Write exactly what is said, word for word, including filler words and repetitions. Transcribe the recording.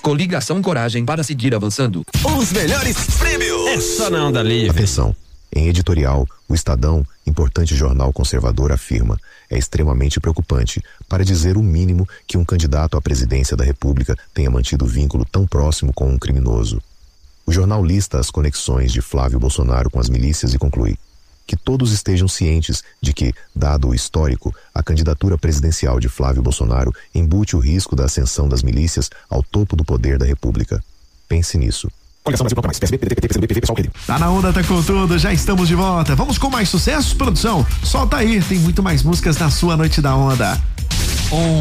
Coligação Coragem para seguir avançando. Os melhores prêmios. É só na Onda Livre. Atenção. Em editorial, o Estadão, importante jornal conservador, afirma: é extremamente preocupante, para dizer o mínimo, que um candidato à presidência da República tenha mantido vínculo tão próximo com um criminoso. O jornal lista as conexões de Flávio Bolsonaro com as milícias e conclui: que todos estejam cientes de que, dado o histórico, a candidatura presidencial de Flávio Bolsonaro embute o risco da ascensão das milícias ao topo do poder da República. Pense nisso. Tá na Onda, tá com tudo, já estamos de volta. Vamos com mais sucessos, produção? Solta aí, tem muito mais músicas na sua Noite da Onda. Um